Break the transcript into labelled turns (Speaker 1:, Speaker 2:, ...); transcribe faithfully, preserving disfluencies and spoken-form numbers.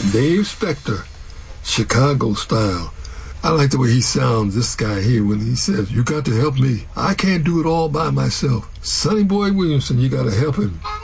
Speaker 1: Dave Spector, Chicago style. I like the way he sounds, this guy here, when he says, "You got to help me. I can't do it all by myself. Sonny Boy Williamson, you got to help him."